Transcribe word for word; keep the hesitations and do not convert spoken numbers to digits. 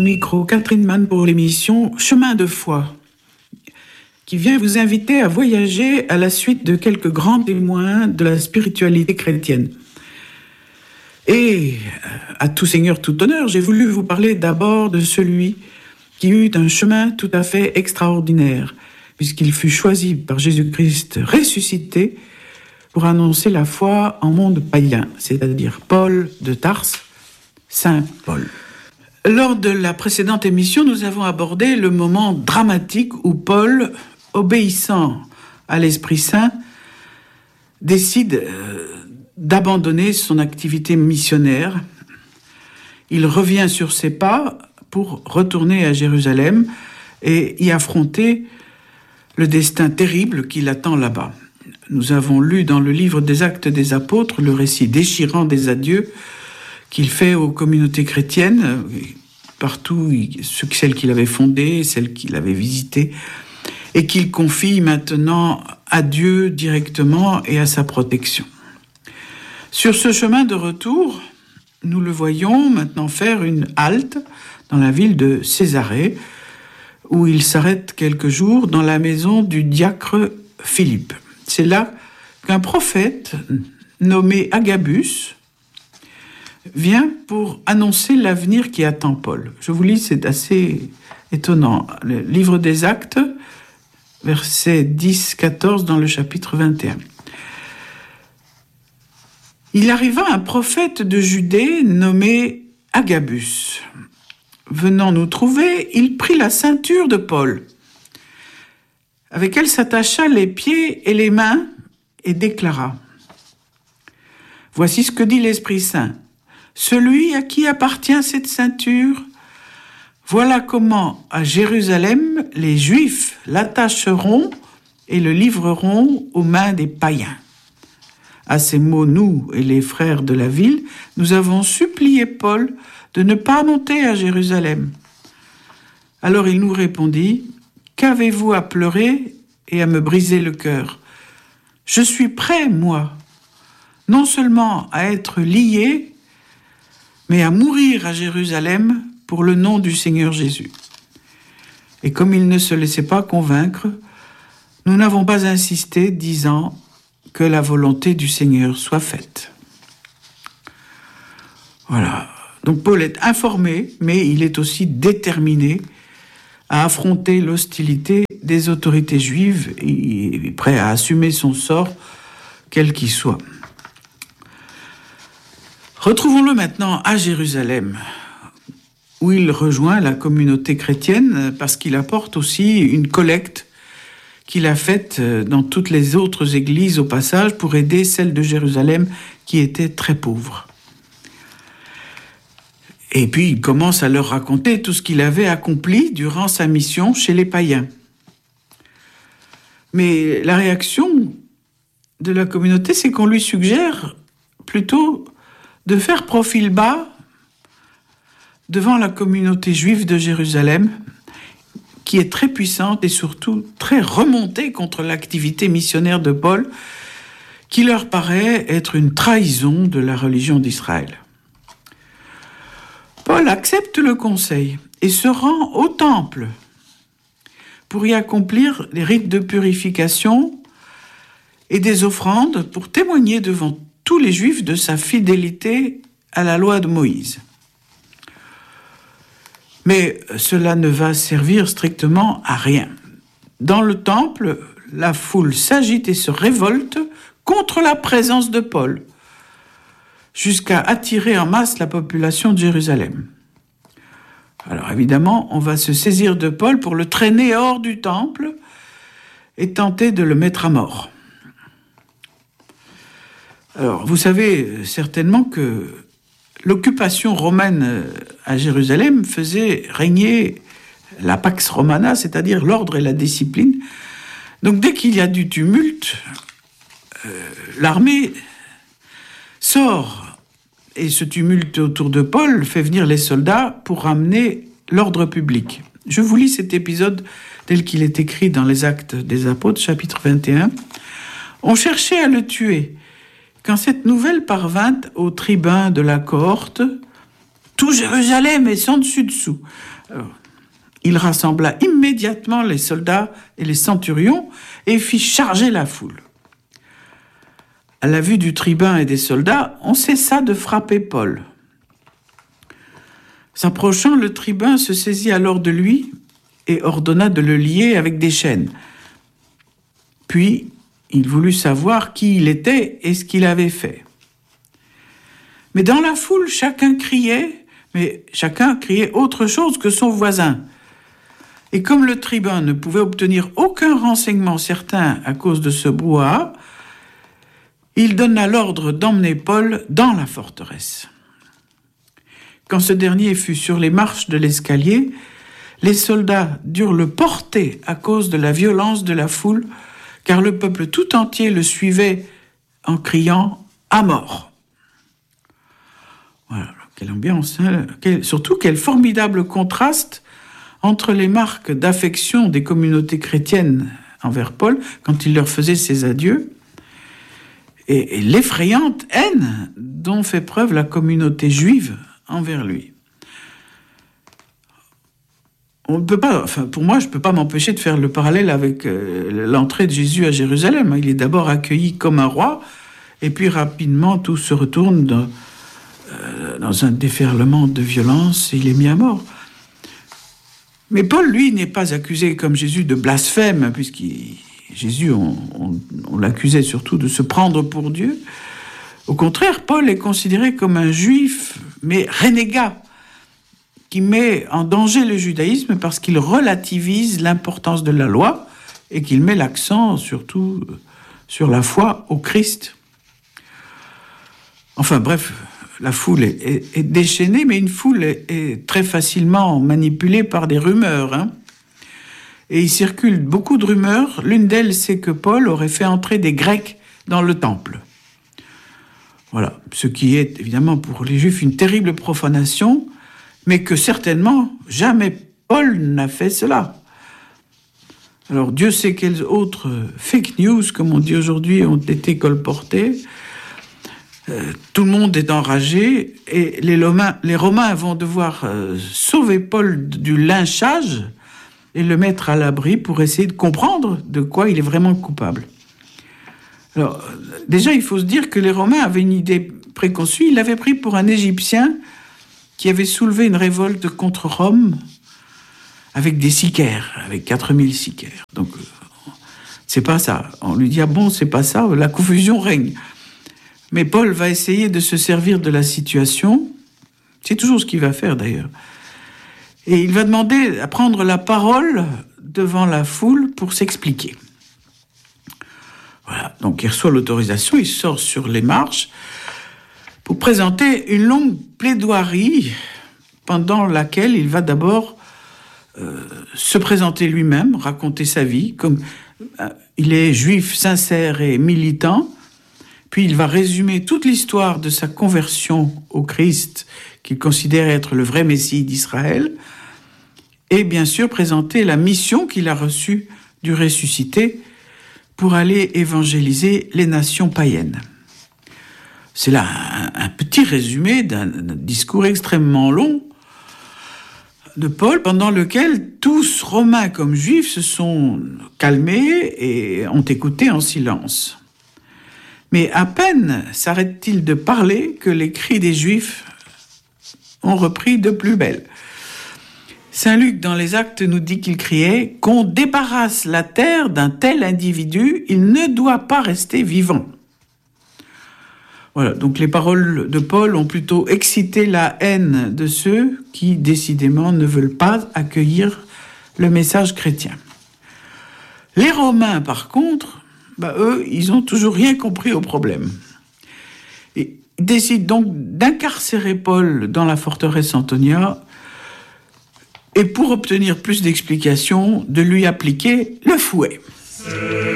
Micro Catherine Mann pour l'émission Chemin de foi, qui vient vous inviter à voyager à la suite de quelques grands témoins de la spiritualité chrétienne. Et à tout seigneur, tout honneur, j'ai voulu vous parler d'abord de celui qui eut un chemin tout à fait extraordinaire, puisqu'il fut choisi par Jésus-Christ ressuscité pour annoncer la foi en monde païen, c'est-à-dire Paul de Tarse, Saint Paul. Lors de la précédente émission, nous avons abordé le moment dramatique où Paul, obéissant à l'Esprit Saint, décide d'abandonner son activité missionnaire. Il revient sur ses pas pour retourner à Jérusalem et y affronter le destin terrible qui l'attend là-bas. Nous avons lu dans le livre des Actes des Apôtres le récit déchirant des adieux qu'il fait aux communautés chrétiennes, partout, celles qu'il avait fondées, celles qu'il avait visitées, et qu'il confie maintenant à Dieu directement et à sa protection. Sur ce chemin de retour, nous le voyons maintenant faire une halte dans la ville de Césarée, où il s'arrête quelques jours dans la maison du diacre Philippe. C'est là qu'un prophète nommé Agabus vient pour annoncer l'avenir qui attend Paul. Je vous lis, c'est assez étonnant. Le livre des Actes, versets dix à quatorze dans le chapitre vingt et un. Il arriva un prophète de Judée nommé Agabus. Venant nous trouver, il prit la ceinture de Paul, avec elle s'attacha les pieds et les mains et déclara : « Voici ce que dit l'Esprit Saint. Celui à qui appartient cette ceinture, voilà comment à Jérusalem les Juifs l'attacheront et le livreront aux mains des païens. » À ces mots, nous et les frères de la ville, nous avons supplié Paul de ne pas monter à Jérusalem. Alors il nous répondit : « Qu'avez-vous à pleurer et à me briser le cœur ? Je suis prêt, moi, non seulement à être lié, mais à mourir à Jérusalem pour le nom du Seigneur Jésus. » Et comme il ne se laissait pas convaincre, nous n'avons pas insisté, disant que la volonté du Seigneur soit faite. Voilà. Donc Paul est informé, mais il est aussi déterminé à affronter l'hostilité des autorités juives et prêt à assumer son sort, quel qu'il soit. Retrouvons-le maintenant à Jérusalem, où il rejoint la communauté chrétienne parce qu'il apporte aussi une collecte qu'il a faite dans toutes les autres églises au passage pour aider celles de Jérusalem qui étaient très pauvres. Et puis il commence à leur raconter tout ce qu'il avait accompli durant sa mission chez les païens. Mais la réaction de la communauté, c'est qu'on lui suggère plutôt de faire profil bas devant la communauté juive de Jérusalem, qui est très puissante et surtout très remontée contre l'activité missionnaire de Paul, qui leur paraît être une trahison de la religion d'Israël. Paul accepte le conseil et se rend au temple pour y accomplir les rites de purification et des offrandes pour témoigner devant tous les Juifs de sa fidélité à la loi de Moïse. Mais cela ne va servir strictement à rien. Dans le temple, la foule s'agite et se révolte contre la présence de Paul, jusqu'à attirer en masse la population de Jérusalem. Alors évidemment, on va se saisir de Paul pour le traîner hors du temple et tenter de le mettre à mort. Alors, vous savez certainement que l'occupation romaine à Jérusalem faisait régner la pax romana, c'est-à-dire l'ordre et la discipline. Donc dès qu'il y a du tumulte, euh, l'armée sort, et ce tumulte autour de Paul fait venir les soldats pour ramener l'ordre public. Je vous lis cet épisode tel qu'il est écrit dans les Actes des Apôtres, chapitre vingt et un. « On cherchait à le tuer. Quand cette nouvelle parvint aux tribuns de la cohorte, tout Jérusalem est sans dessus-dessous. Alors, il rassembla immédiatement les soldats et les centurions et fit charger la foule. À la vue du tribun et des soldats, on cessa de frapper Paul. S'approchant, le tribun se saisit alors de lui et ordonna de le lier avec des chaînes. Puis, il voulut savoir qui il était et ce qu'il avait fait. Mais dans la foule, chacun criait, mais chacun criait autre chose que son voisin. Et comme le tribun ne pouvait obtenir aucun renseignement certain à cause de ce brouhaha, il donna l'ordre d'emmener Paul dans la forteresse. Quand ce dernier fut sur les marches de l'escalier, les soldats durent le porter à cause de la violence de la foule, car le peuple tout entier le suivait en criant « à mort ». Voilà, quelle ambiance, hein, quel, surtout quel formidable contraste entre les marques d'affection des communautés chrétiennes envers Paul, quand il leur faisait ses adieux, et, et l'effrayante haine dont fait preuve la communauté juive envers lui. On ne peut pas, enfin, pour moi, je ne peux pas m'empêcher de faire le parallèle avec euh, l'entrée de Jésus à Jérusalem. Il est d'abord accueilli comme un roi, et puis rapidement, tout se retourne dans, euh, dans un déferlement de violence, et il est mis à mort. Mais Paul, lui, n'est pas accusé comme Jésus de blasphème, puisque Jésus, on, on, on l'accusait surtout de se prendre pour Dieu. Au contraire, Paul est considéré comme un juif, mais renégat, qui met en danger le judaïsme parce qu'il relativise l'importance de la loi et qu'il met l'accent surtout sur la foi au Christ. Enfin bref, la foule est, est, est déchaînée, mais une foule est, est très facilement manipulée par des rumeurs. Hein. Et il circule beaucoup de rumeurs. L'une d'elles, c'est que Paul aurait fait entrer des Grecs dans le temple. Voilà, ce qui est évidemment pour les Juifs une terrible profanation, mais que certainement jamais Paul n'a fait cela. Alors Dieu sait quelles autres fake news, comme on dit aujourd'hui, ont été colportées. Euh, tout le monde est enragé et les Romains, les Romains vont devoir euh, sauver Paul du lynchage et le mettre à l'abri pour essayer de comprendre de quoi il est vraiment coupable. Alors, déjà, il faut se dire que les Romains avaient une idée préconçue. Ils l'avaient pris pour un Égyptien qui avait soulevé une révolte contre Rome avec des sicaires, avec quatre mille sicaires. Donc, c'est pas ça. On lui dit, ah bon, c'est pas ça, la confusion règne. Mais Paul va essayer de se servir de la situation. C'est toujours ce qu'il va faire, d'ailleurs. Et il va demander à prendre la parole devant la foule pour s'expliquer. Voilà, donc il reçoit l'autorisation, il sort sur les marches pour présenter une longue plaidoirie pendant laquelle il va d'abord euh, se présenter lui-même, raconter sa vie, comme euh, il est juif sincère et militant, puis il va résumer toute l'histoire de sa conversion au Christ, qu'il considère être le vrai Messie d'Israël, et bien sûr présenter la mission qu'il a reçue du ressuscité pour aller évangéliser les nations païennes. C'est là un, un petit résumé d'un, d'un discours extrêmement long de Paul, pendant lequel tous, Romains comme Juifs, se sont calmés et ont écouté en silence. Mais à peine s'arrête-t-il de parler que les cris des Juifs ont repris de plus belle. Saint Luc, dans les Actes, nous dit qu'il criait « Qu'on débarrasse la terre d'un tel individu, il ne doit pas rester vivant ». Voilà, donc les paroles de Paul ont plutôt excité la haine de ceux qui, décidément, ne veulent pas accueillir le message chrétien. Les Romains, par contre, bah, eux, ils n'ont toujours rien compris au problème. Et ils décident donc d'incarcérer Paul dans la forteresse Antonia, et pour obtenir plus d'explications, de lui appliquer le fouet.